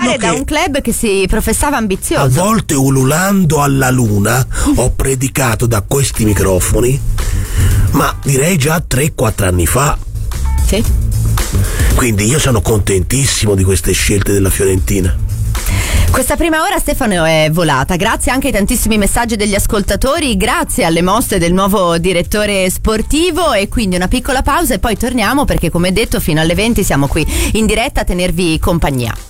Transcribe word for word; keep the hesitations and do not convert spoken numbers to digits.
arrivare che da un club che si professava ambizioso. A volte, ululando alla luna, ho predicato da questi microfoni, ma direi già tre quattro anni fa. Sì. Quindi io sono contentissimo di queste scelte della Fiorentina. Questa prima ora, Stefano, è volata, grazie anche ai tantissimi messaggi degli ascoltatori, grazie alle mosse del nuovo direttore sportivo, e quindi una piccola pausa e poi torniamo, perché come detto fino alle venti siamo qui in diretta a tenervi compagnia.